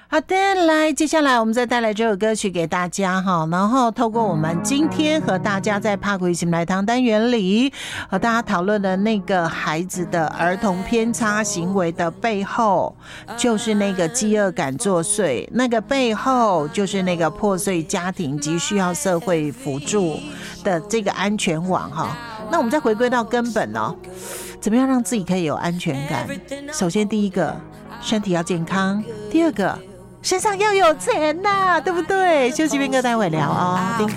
好的，来，接下来我们再带来这首歌曲给大家哈，然后透过我们今天和大家在帕奎行来堂单元里和大家讨论的那个孩子的儿童偏差行为的背后，就是那个饥饿感作祟，那个背后就是那个破碎家庭及需要社会辅助的这个安全网哈。那我们再回归到根本哦，怎么样让自己可以有安全感？首先第一个，身体要健康；第二个，身上要有钱呐，对不对？休息片刻，待会聊哦。